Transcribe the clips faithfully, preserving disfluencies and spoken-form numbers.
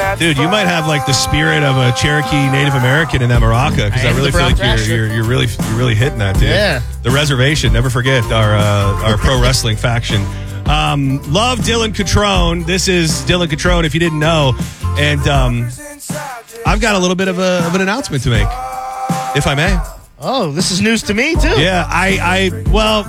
Dude, you might have like the spirit of a Cherokee Native American in that maraca, because I, I really feel like you're, you're you're really you're really hitting that, dude. Yeah. The reservation. Never forget our uh, our pro wrestling faction. Um, love Dylan Catrone. This is Dylan Catrone, if you didn't know, and um, I've got a little bit of a of an announcement to make, if I may. Oh, this is news to me too. Yeah, I I well,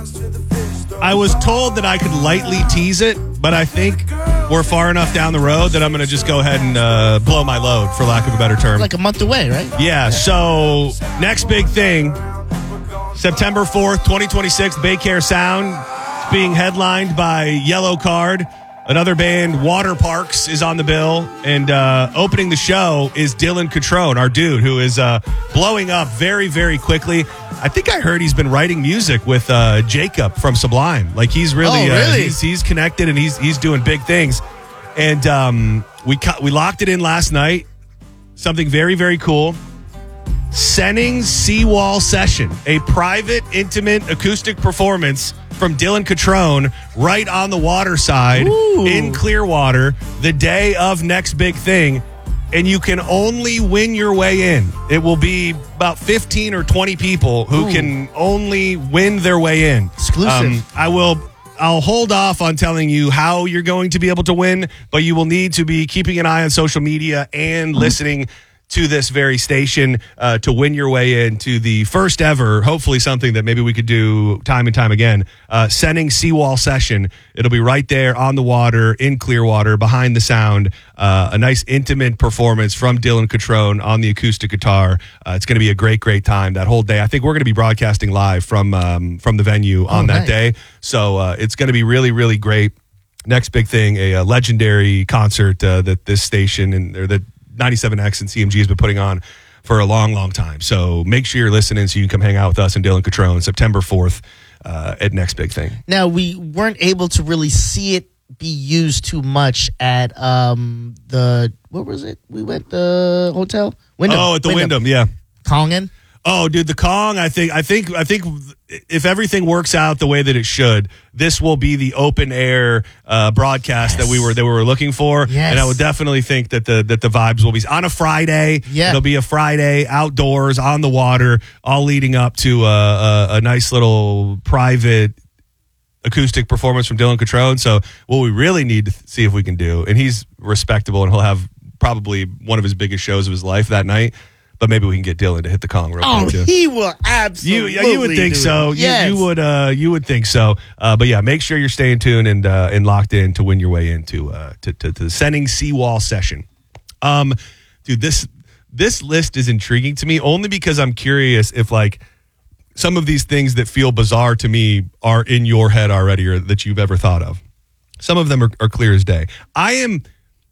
I was told that I could lightly tease it, but I think we're far enough down the road that I'm going to just go ahead and uh, blow my load, for lack of a better term. Like a month away, right? Yeah, yeah. So next big thing, September fourth, twenty twenty-six, Baycare Sound. It's being headlined by Yellow Card. Another band, Water Parks, is on the bill. And uh, opening the show is Dylan Catrone, our dude, who is uh, blowing up very, very quickly. I think I heard he's been writing music with uh, Jacob from Sublime. Like, he's really, oh, really? Uh, he's, he's connected, and he's he's doing big things. And um, we cu- we locked it in last night. Something very, very cool. Sennings Seawall Session, a private, intimate, acoustic performance from Dylan Catrone right on the water side. Ooh. In Clearwater, the day of next big thing. And you can only win your way in. It will be about fifteen or twenty people who Ooh. Can only win their way in. Exclusive. Um, I will... I'll hold off on telling you how you're going to be able to win, but you will need to be keeping an eye on social media and listening to this very station uh, to win your way into the first ever, hopefully something that maybe we could do time and time again, uh, Sennings Seawall Session. It'll be right there on the water in Clearwater, behind the sound. Uh, a nice intimate performance from Dylan Catrone on the acoustic guitar. Uh, it's going to be a great, great time that whole day. I think we're going to be broadcasting live from um, from the venue on oh, that nice. day. So uh, it's going to be really, really great. Next big thing, a, a legendary concert uh, that this station and or that ninety-seven X and C M G has been putting on for a long, long time. So make sure you're listening so you can come hang out with us and Dylan Catrone September fourth uh, at Next Big Thing. Now, we weren't able to really see it be used too much at um, the, what was it? We went the hotel? Wyndham. Oh, at the Wyndham, Wyndham yeah. Kongin? Oh, dude, the Kong, I think, I think, I think if everything works out the way that it should, this will be the open air uh, broadcast yes. that we were that we were looking for. Yes. And I would definitely think that the that the vibes will be on a Friday. Yeah. It'll be a Friday outdoors on the water, all leading up to a, a, a nice little private acoustic performance from Dylan Catrone. So what we really need to see if we can do, and he's respectable, and he'll have probably one of his biggest shows of his life that night. But maybe we can get Dylan to hit the Kong real oh, quick. Oh, he will absolutely. You, you would think so. Yes. You, you would. Uh, you would think so. Uh, but yeah, make sure you're staying tuned and uh, and locked in to win your way into uh, to, to to the Sennings Seawall Session. Um, dude, this this list is intriguing to me only because I'm curious if like some of these things that feel bizarre to me are in your head already or that you've ever thought of. Some of them are, are clear as day. I am.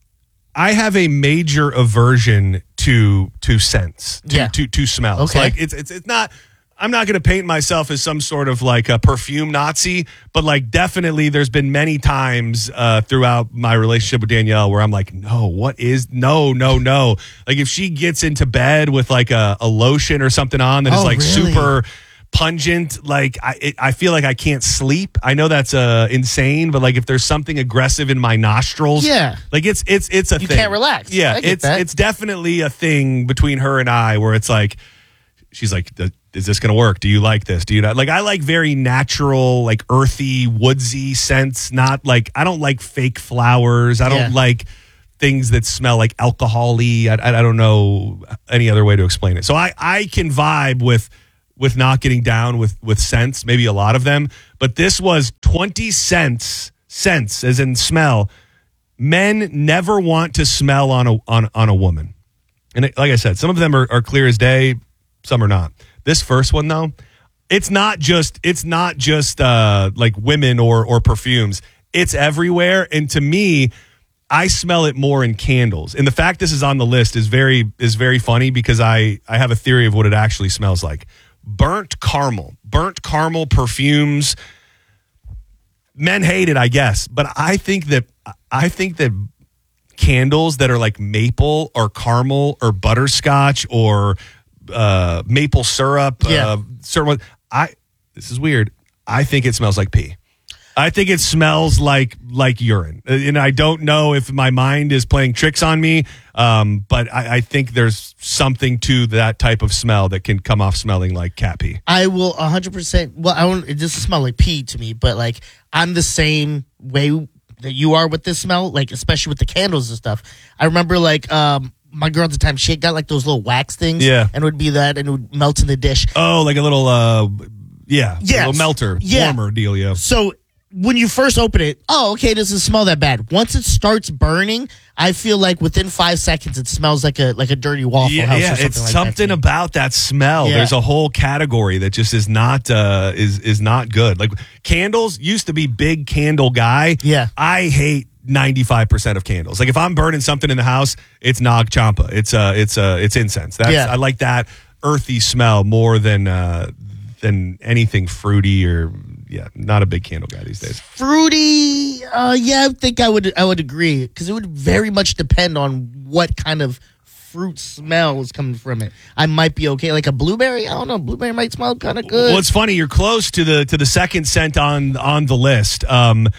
I have a major aversion to to scents, to yeah. to, to smells. Okay. Like it's it's it's not. I'm not going to paint myself as some sort of like a perfume Nazi, but like definitely, there's been many times uh, throughout my relationship with Danielle where I'm like, no, what is no, no, no. Like if she gets into bed with like a, a lotion or something on that oh, is like really? super pungent, like I it, I feel like I can't sleep. I know that's uh insane, but like if there's something aggressive in my nostrils, yeah, like it's it's it's a you thing. can't relax. Yeah, it's that. it's definitely a thing between her and I where it's like she's like, is this gonna work? Do you like this? Do you not? Like I like very natural, like earthy, woodsy scents. Not like I don't like fake flowers. I don't yeah. like things that smell like alcohol-y. I, I I don't know any other way to explain it. So I I can vibe with. with not getting down with, with scents, maybe a lot of them. But this was twenty cents, scents as in smell. Men never want to smell on a on, on a woman. And it, like I said, some of them are, are clear as day, some are not. This first one, though, it's not just it's not just uh, like women or or perfumes. It's everywhere. And to me, I smell it more in candles. And the fact this is on the list is very is very funny because I, I have a theory of what it actually smells like. Burnt caramel, burnt caramel perfumes. Men hate it, I guess, but I think that I think that candles that are like maple or caramel or butterscotch or uh, maple syrup, yeah. uh, syrup. I this is weird. I think it smells like pee. I think it smells like like urine, and I don't know if my mind is playing tricks on me. Um, but I, I think there's something to that type of smell that can come off smelling like cat pee. I will one hundred percent. Well, I don't. It doesn't smell like pee to me, but like I'm the same way that you are with this smell. Like especially with the candles and stuff. I remember like um. my girl at the time, she had got like those little wax things. Yeah. And it would be that, and it would melt in the dish. Oh, like a little, uh, yeah. Yes. A little melter, Yeah. warmer deal, yeah. So when you first open it, oh, okay, it doesn't smell that bad. Once it starts burning, I feel like within five seconds, it smells like a like a dirty Waffle Yeah, House yeah, or something it's like something that. about that smell. Yeah. There's a whole category that just is not uh, is is not good. Like candles used to be big candle guy. Yeah. I hate ninety-five percent of candles. Like if I'm burning something in the house, it's Nag Champa. It's uh it's uh it's incense. That's Yeah. I like that earthy smell more than uh than anything fruity or yeah, not a big candle guy these days. Fruity, uh, yeah, I think I would I would agree because it would very much depend on what kind of fruit smell is coming from it. I might be okay, like a blueberry. I don't know, blueberry might smell kind of good. Well, it's funny. You're close to the to the second scent on on the list. Um,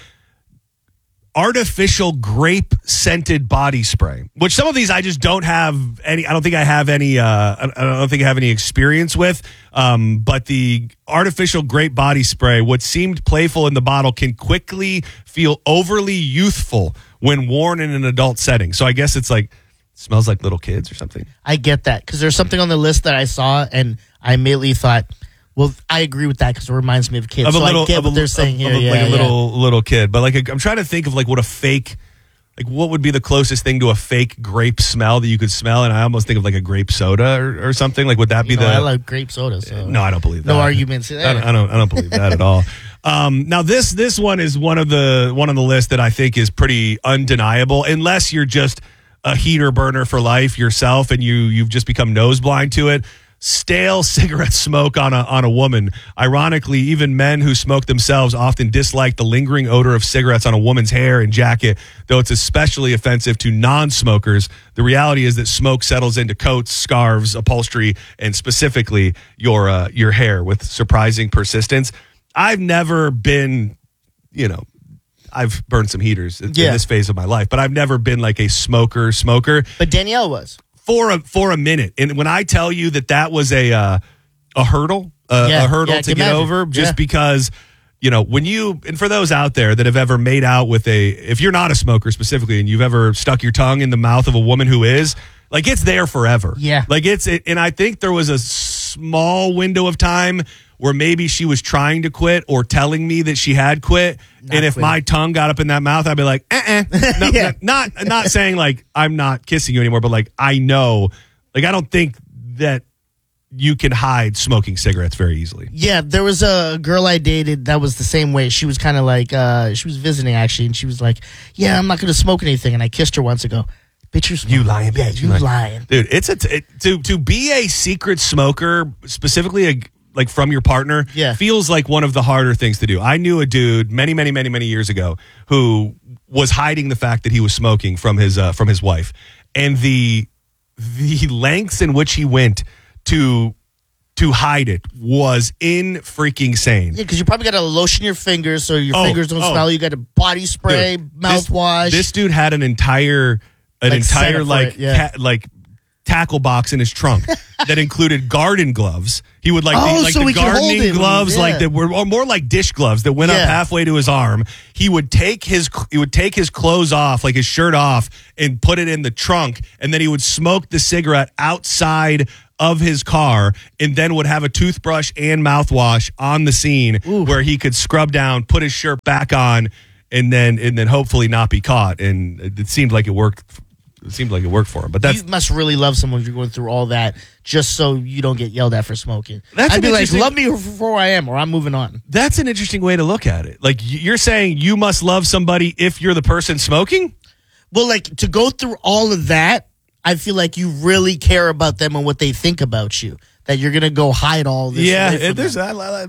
artificial grape scented body spray, which some of these I just don't have any. I don't think I have any. Uh, I I don't think I have any experience with. Um, but the artificial grape body spray, what seemed playful in the bottle, can quickly feel overly youthful when worn in an adult setting. So I guess it's like smells like little kids or something. I get that because there's something on the list that I saw and I immediately thought, well, I agree with that because it reminds me of kids. Of a so little, I get of what a, they're saying of, here. of a, yeah, like a yeah. little little kid. But like a, I'm trying to think of like what a fake, like what would be the closest thing to a fake grape smell that you could smell, and I almost think of like a grape soda or, or something. Like would that be You know, the? I like grape soda. So. No, I don't believe that. No arguments. I don't, I don't. I don't believe that at all. Um, now this this one is one of the one on the list that I think is pretty undeniable, unless you're just a heater burner for life yourself and you you've just become nose blind to it. Stale cigarette smoke on a on a woman. Ironically, even men who smoke themselves often dislike the lingering odor of cigarettes on a woman's hair and jacket, though it's especially offensive to non-smokers. The reality is that smoke settles into coats, scarves, upholstery, and specifically your uh, your hair with surprising persistence. I've never been, you know, I've burned some heaters in, Yeah. in this phase of my life, but I've never been like a smoker smoker. But Danielle was. For a for a minute, and when I tell you that that was a uh, a hurdle, uh, Yeah, a hurdle yeah, I to can get imagine. over, just Yeah. because you know when you and for those out there that have ever made out with a, if you're not a smoker specifically, and you've ever stuck your tongue in the mouth of a woman who is, like it's there forever. Yeah. like it's it, and I think there was a small window of time where maybe she was trying to quit or telling me that she had quit. Not and if quitting. my tongue got up in that mouth, I'd be like, eh, eh. No, Yeah. not, not saying like I'm not kissing you anymore, but like I know, like I don't think that you can hide smoking cigarettes very easily. Yeah, there was a girl I dated that was the same way. She was kind of like, uh, she was visiting actually, and she was like, yeah, I'm not going to smoke anything. And I kissed her once ago. Bitch, you're smoking. You lying, Yeah, bitch, you you lying. lying. Dude, it's a t- it, to to be a secret smoker, specifically a, like from your partner, Yeah. feels like one of the harder things to do. I knew a dude many, many, many, many years ago who was hiding the fact that he was smoking from his uh, from his wife, and the the lengths in which he went to to hide it was in freaking sane. Yeah, because you probably got to lotion your fingers so your Oh, fingers don't oh. smell. You got a body spray, Dude, this- mouthwash. This, dude had an entire an Like, entire setup for like it, yeah. ta- like tackle box in his trunk that included garden gloves. He would like Oh, the, like so the we could hold gardening it. gloves Yeah. like that were or more like dish gloves that went up Yeah. halfway to his arm. He would take his he would take his clothes off, like his shirt off, and put it in the trunk, and then he would smoke the cigarette outside of his car, and then would have a toothbrush and mouthwash on the scene Ooh. where he could scrub down, put his shirt back on, and then and then hopefully not be caught. And it, it seemed like it worked. It seemed like it worked for him. But that's you must really love someone if you're going through all that just so you don't get yelled at for smoking. That's I'd an be like, interesting- love me for who I am, or I'm moving on. that's an interesting way to look at it. Like y- you're saying, you must love somebody if you're the person smoking. Well, like to go through all of that, I feel like you really care about them and what they think about you. That you're gonna go hide all this. Yeah, away from it- there's them. I, I,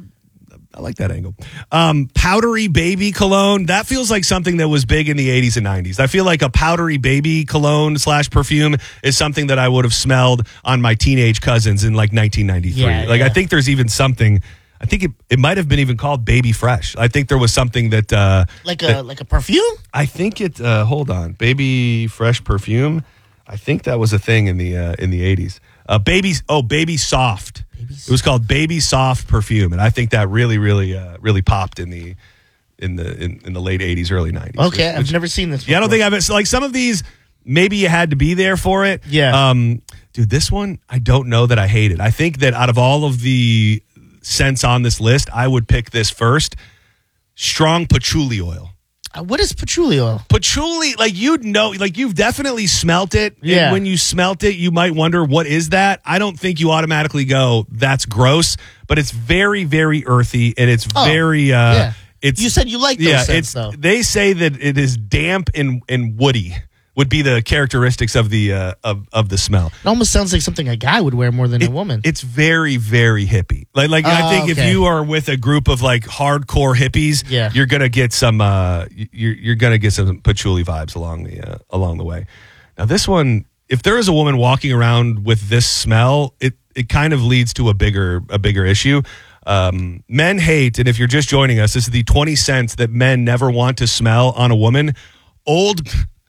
I like that angle. Um, powdery baby cologne. That feels like something that was big in the eighties and nineties. I feel like a powdery baby cologne slash perfume is something that I would have smelled on my teenage cousins in like nineteen ninety-three. Yeah, like I yeah. think there's even something. I think it, it might have been even called Baby Fresh. I think there was something that uh, Like a that, like a perfume? I think it. Uh, hold on, Baby Fresh perfume. I think that was a thing in the uh, in the eighties. Uh, baby, oh, Baby Soft. Baby It was called Baby Soft perfume, and I think that really, really, uh, really popped in the in the in, in the late eighties, early nineties. Okay, which, I've which, never seen this before. Yeah, I don't think I've so like some of these. Maybe you had to be there for it. Yeah. Um, dude, this one I don't know that I hate it. I think that out of all of the scents on this list, I would pick this first. Strong patchouli oil. Uh, what is patchouli oil? Patchouli, like you'd know, like you've definitely smelt it. Yeah. And when you smelt it, you might wonder, what is that? I don't think you automatically go, that's gross, but it's very, very earthy and it's Oh, very, uh, yeah. it's, You said you like those yeah, scents, it's, though. they say that it is damp and, and woody would be the characteristics of the, uh, of, of the smell. It almost sounds like something a guy would wear more than a woman. It's very, very hippie. Like, like I Oh, think okay. if you are with a group of like hardcore hippies, Yeah. you're gonna get some. Uh, you're you're gonna get some patchouli vibes along the uh, along the way. Now, this one, if there is a woman walking around with this smell, it it kind of leads to a bigger a bigger issue. Um, men hate, and if you're just joining us, this is the twenty cents that men never want to smell on a woman. Old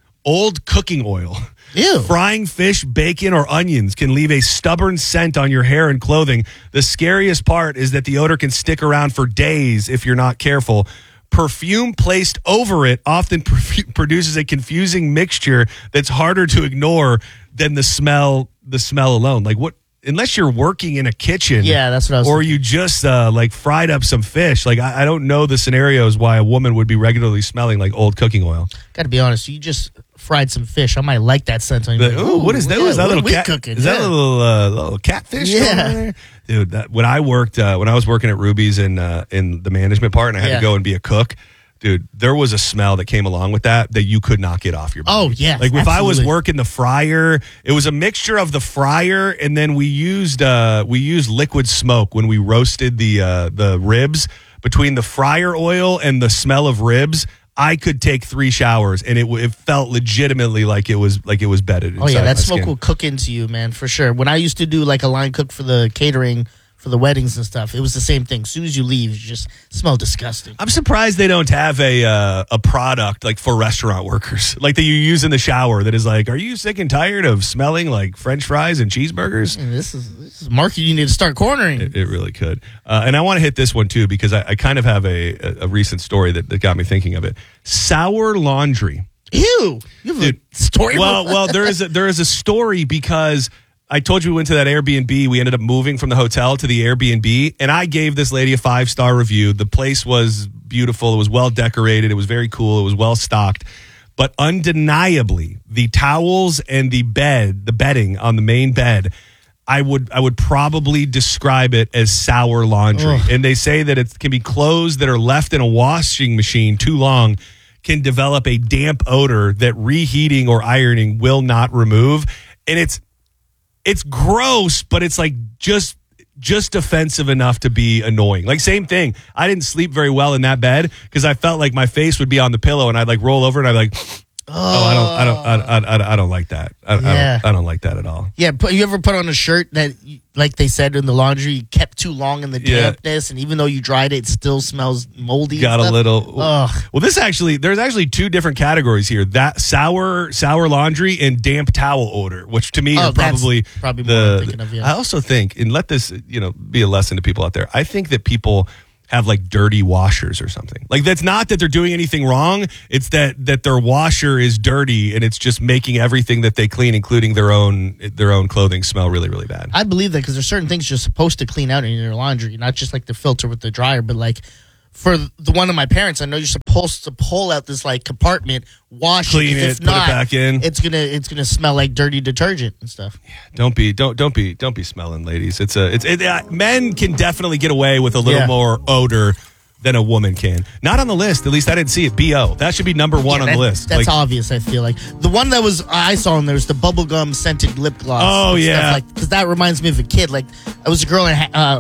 old cooking oil. Ew. Frying fish, bacon, or onions can leave a stubborn scent on your hair and clothing. The scariest part is that the odor can stick around for days if you're not careful. Perfume placed over it often profu- produces a confusing mixture that's harder to ignore than the smell the smell alone. Like what? Unless you're working in a kitchen, Yeah, that's what I was or thinking. you just uh, like fried up some fish. Like I, I don't know the scenarios why a woman would be regularly smelling like old cooking oil. Got to be honest, you just fried some fish. I might like that scent on you. Like, oh, what is that? Yeah, was that what little are we cat? cooking? Is that Yeah. a little uh, little catfish? Yeah. going on there? Dude. That, when I worked, uh, when I was working at Ruby's in uh, in the management part, and I had Yeah. to go and be a cook. Dude, there was a smell that came along with that that you could not get off your body. Oh, yeah, Like if I was absolutely. working the fryer, it was a mixture of the fryer and then we used uh, we used liquid smoke when we roasted the uh, the ribs. Between the fryer oil and the smell of ribs, I could take three showers and it w- it felt legitimately like it was like it was bedded. Oh yeah, inside that my smoke skin. will cook into you, man, for sure. When I used to do like a line cook for the catering for the weddings and stuff, it was the same thing. As soon as you leave, you just smell disgusting. I'm surprised they don't have a uh, a product like for restaurant workers, like that you use in the shower. That is like, are you sick and tired of smelling like French fries and cheeseburgers? And this is this is market you need to start cornering. It, it really could. Uh, and I want to hit this one too because I, I kind of have a, a, a recent story that, that got me thinking of it. Sour laundry. Ew, you have Dude, a story. Well, about that? well, there is a, there is a story because I told you we went to that Airbnb. We ended up moving from the hotel to the Airbnb, and I gave this lady a five star review. The place was beautiful. It was well decorated. It was very cool. It was well stocked. But undeniably, the towels and the bed, the bedding on the main bed, I would I would probably describe it as sour laundry. Ugh. And they say that it can be clothes that are left in a washing machine too long can develop a damp odor that reheating or ironing will not remove. And it's it's gross, but it's like just just offensive enough to be annoying. Like same thing. I didn't sleep very well in that bed because I felt like my face would be on the pillow and I'd like roll over and I'd be like, oh, I don't, I don't, I, I, I, I don't like that. I, I, Yeah. don't, I don't like that at all. Yeah, put, you ever put on a shirt that, like they said in the laundry, you kept too long in the Yeah. dampness, and even though you dried it, it still smells moldy. and Got a stuff? little. Ugh. Well, this actually, there's actually two different categories here: that sour, sour laundry and damp towel odor, which to me Oh, are that's probably probably more the. I'm thinking of, yeah. I also think, and let this, you know, be a lesson to people out there. I think that people have like dirty washers or something. Like that's not that they're doing anything wrong. It's that that their washer is dirty and it's just making everything that they clean, including their own their own clothing, smell really, really bad. I believe that because there's certain things you're supposed to clean out in your laundry, not just like the filter with the dryer, but like for the one of my parents, I know you're supposed to pull out this like compartment, wash Clean it, it, if put it not, back in. It's gonna it's gonna smell like dirty detergent and stuff. Don't be don't don't be don't be smelling, ladies. It's a it's it, uh, men can definitely get away with a little Yeah. more odor than a woman can. Not on the list. At least I didn't see it. B O. That should be number one Yeah, on that- the list. That's Like, obvious. I feel like the one that was I saw in there was the bubblegum scented lip gloss. Oh, and stuff, yeah. like because that reminds me of a kid. Like I was a girl and uh, I was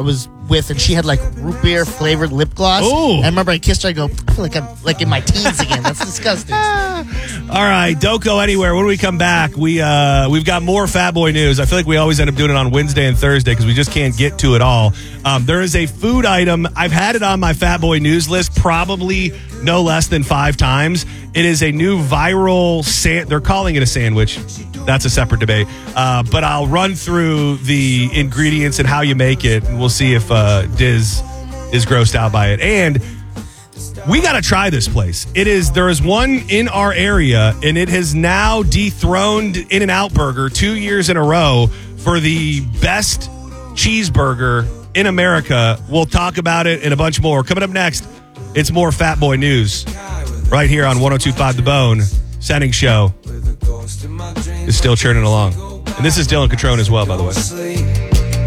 with, and she had like root beer flavored lip gloss. Ooh. And I remember I kissed her. I go, I feel like I'm like in my teens again. That's disgusting. All right, don't go anywhere. When we come back, we uh, we've got more Fat Boy news. I feel like we always end up doing it on Wednesday and Thursday because we just can't get to it all. Um, there is a food item. I've had it on my Fat Boy news list probably no less than five times. It is a new viral san- they're calling it a sandwich. That's a separate debate. Uh, but I'll run through the ingredients and how you make it, and we'll see if uh, Diz is grossed out by it. And we got to try this place. It is there is one in our area, and it has now dethroned In-N-Out Burger two years in a row for the best cheeseburger in America. We'll talk about it and a bunch more. Coming up next, it's more Fat Boy news right here on one oh two point five The Bone. Sending show is still churning along. And this is Dylan Catrone as well, by the way.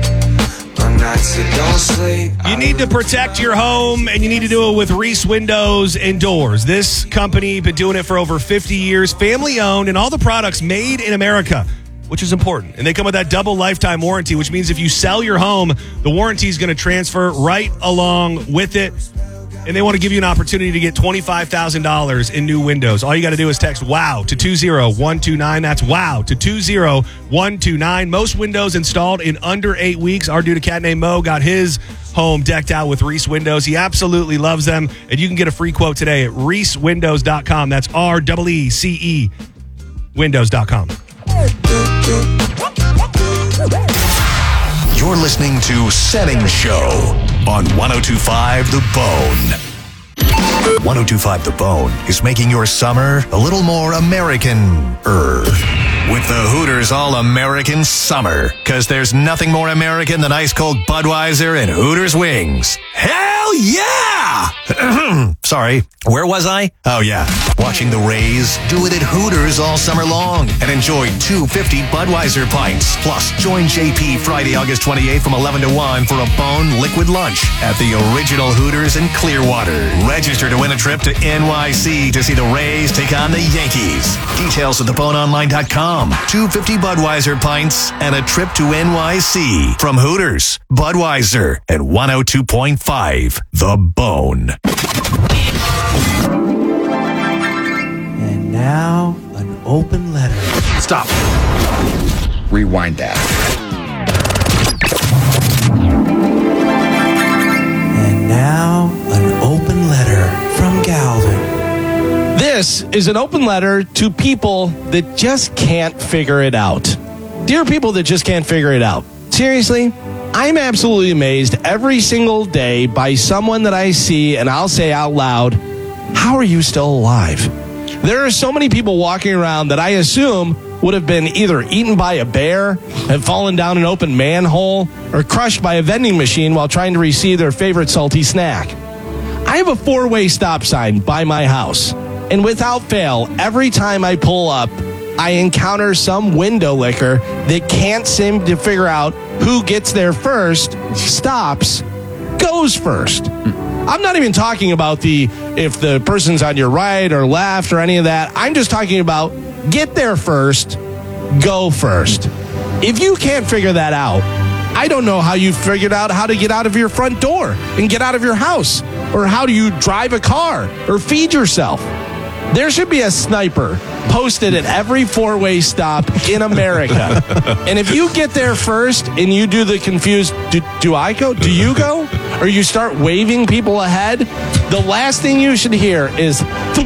You need to protect your home, and you need to do it with Reese Windows and Doors. This company been doing it for over fifty years, family owned, and all the products made in America, which is important. And they come with that double lifetime warranty, which means if you sell your home, the warranty is going to transfer right along with it. And they want to give you an opportunity to get twenty-five thousand dollars in new windows. All you got to do is text WOW to two zero one two nine. That's WOW to two zero one two nine. Most windows installed in under eight weeks. Our dude, a cat named Mo, got his home decked out with Reese Windows. He absolutely loves them. And you can get a free quote today at reese windows dot com. That's R E E C E windows dot com. You're listening to Setting Show on one oh two point five The Bone. one oh two point five The Bone is making your summer a little more American-er with the Hooters All-American Summer. Because there's nothing more American than ice-cold Budweiser and Hooters wings. Hell yeah! Sorry, where was I? Oh yeah, watching the Rays do it at Hooters all summer long and enjoy two fifty Budweiser pints. Plus, join J P Friday, August twenty-eighth from eleven to one for a Bone liquid lunch at the original Hooters in Clearwater. Register to win a trip to N Y C to see the Rays take on the Yankees. Details at the bone online dot com. two fifty Budweiser pints and a trip to N Y C from Hooters, Budweiser, and one oh two point five The Bone. And now, an open letter. Stop. Rewind that. And now, an open letter from Galvin. This is an open letter to people that just can't figure it out. Dear people that just can't figure it out. Seriously, I'm absolutely amazed every single day by someone that I see, and I'll say out loud, how are you still alive? There are so many people walking around that I assume would have been either eaten by a bear, have fallen down an open manhole, or crushed by a vending machine while trying to receive their favorite salty snack. I have a four-way stop sign by my house, and without fail, every time I pull up, I encounter some window licker that can't seem to figure out who gets there first, stops, goes first. I'm not even talking about the if the person's on your right or left or any of that. I'm just talking about get there first, go first. If you can't figure that out, I don't know how you figured out how to get out of your front door and get out of your house, or how do you drive a car or feed yourself. There should be a sniper posted at every four-way stop in America. And if you get there first and you do the confused, do, do I go? Do you go? Or you start waving people ahead, the last thing you should hear is,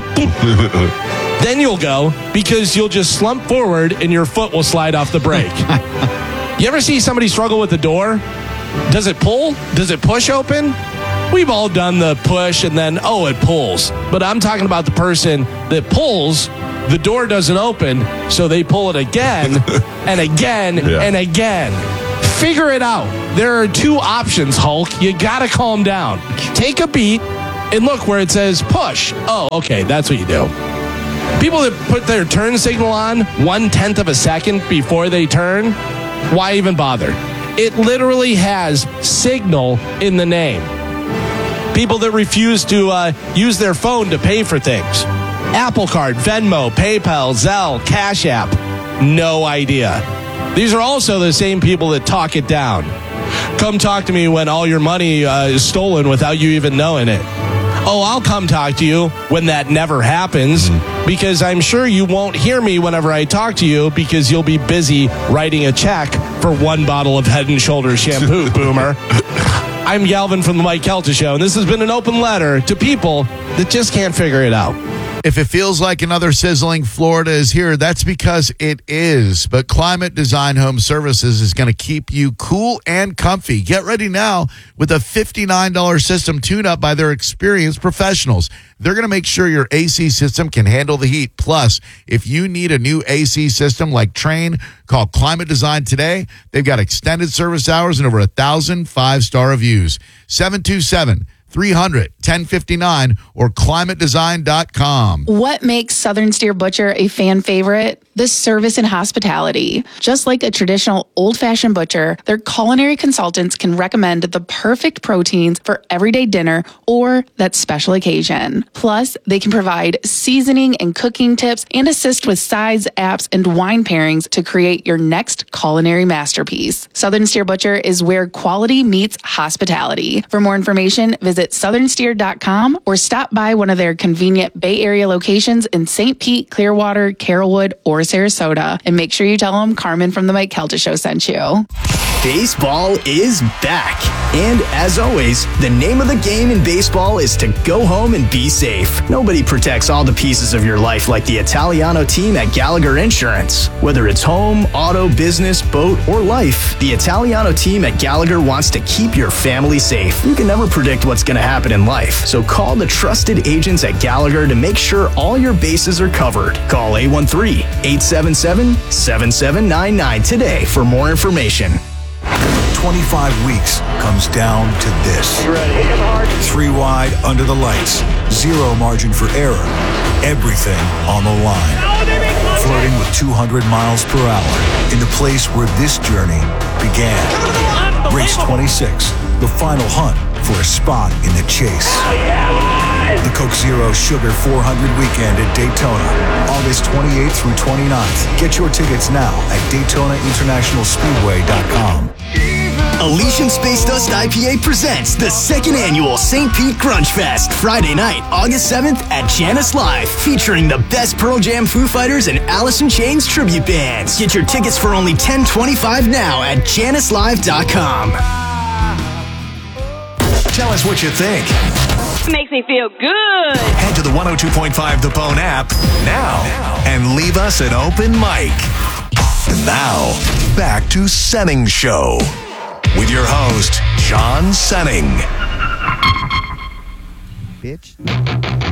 then you'll go, because you'll just slump forward and your foot will slide off the brake. You ever see somebody struggle with the door? Does it pull? Does it push open? We've all done the push and then, oh, it pulls. But I'm talking about the person that pulls, the door doesn't open, so they pull it again and again yeah. and again. Figure it out. There are two options, Hulk. You got to calm down. Take a beat and look where it says push. Oh, okay, that's what you do. People that put their turn signal on one-tenth of a second before they turn, why even bother? It literally has signal in the name. People that refuse to uh, use their phone to pay for things. Apple Card, Venmo, PayPal, Zelle, Cash App. No idea. These are also the same people that talk it down. Come talk to me when all your money uh, is stolen without you even knowing it. Oh, I'll come talk to you when that never happens, because I'm sure you won't hear me whenever I talk to you because you'll be busy writing a check for one bottle of Head and Shoulders shampoo, boomer. I'm Galvin from the Mike Kelta Show, and this has been an open letter to people that just can't figure it out. If it feels like another sizzling Florida is here, that's because it is. But Climate Design Home Services is going to keep you cool and comfy. Get ready now with a fifty-nine dollars system tune-up by their experienced professionals. They're going to make sure your A C system can handle the heat. Plus, if you need a new A C system like Trane, call Climate Design today. They've got extended service hours and over a thousand five-star reviews. seven two seven, three hundred, ten fifty-nine or climate design dot com. What makes Southern Steer Butcher a fan favorite? The service and hospitality. Just like a traditional old-fashioned butcher, their culinary consultants can recommend the perfect proteins for everyday dinner or that special occasion. Plus, they can provide seasoning and cooking tips and assist with sides, apps, and wine pairings to create your next culinary masterpiece. Southern Steer Butcher is where quality meets hospitality. For more information, visit southern steer dot com or stop by one of their convenient Bay Area locations in Saint Pete, Clearwater, Carrollwood, or Sarasota. And make sure you tell them Carmen from the Mike Kelta Show sent you. Baseball is back. And as always, the name of the game in baseball is to go home and be safe. Nobody protects all the pieces of your life like the Italiano team at Gallagher Insurance. Whether it's home, auto, business, boat, or life, the Italiano team at Gallagher wants to keep your family safe. You can never predict what's going to happen in life, so call the trusted agents at Gallagher to make sure all your bases are covered. Call eight one three, eight seven seven, seven seven nine nine today for more information. twenty-five weeks comes down to this. Three wide under the lights. Zero margin for error. Everything on the line. Flirting with two hundred miles per hour in the place where this journey began. Race twenty-six, the final hunt for a spot in the chase. The Coke Zero Sugar four hundred weekend at Daytona, August twenty-eighth through twenty-ninth. Get your tickets now at Daytona International Speedway dot com. Elysian Space Dust I P A presents the second annual Saint Pete Grunge Fest, Friday night, August seventh at Janice Live, featuring the best Pearl Jam, Foo Fighters, and Alice in Chains tribute bands. Get your tickets for only ten twenty-five now at janice live dot com. Tell us what you think. Makes me feel good. Head to the one oh two point five The Bone app now and leave us an open mic. And now, back to Senning Show with your host, John Senning. Bitch.